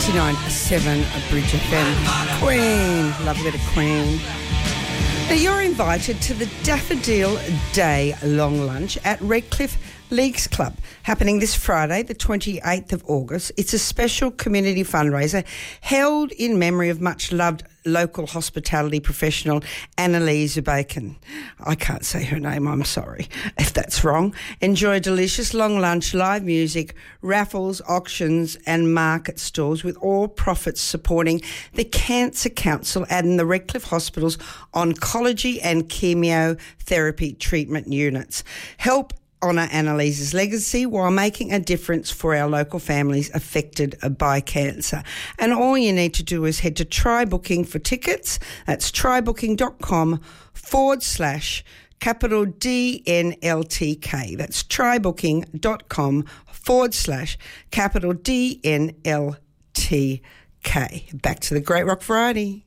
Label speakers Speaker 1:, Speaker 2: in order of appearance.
Speaker 1: 89.7 Bridge FM. Queen. Love a bit of Queen. Now, you're invited to the Daffodil Day long lunch at Redcliffe Leagues Club, happening this Friday, the 28th of August. It's a special community fundraiser held in memory of much-loved local hospitality professional Annalise Bacon. I can't say her name, I'm sorry if that's wrong. Enjoy a delicious long lunch, live music, raffles, auctions and market stalls, with all profits supporting the Cancer Council and the Redcliffe Hospital's oncology and chemotherapy treatment units. Help honour Annalise's legacy while making a difference for our local families affected by cancer. And all you need to do is head to TryBooking for tickets. That's trybooking.com/capital DNLTK. That's trybooking.com/capital DNLTK. Back to the Great Rock Variety.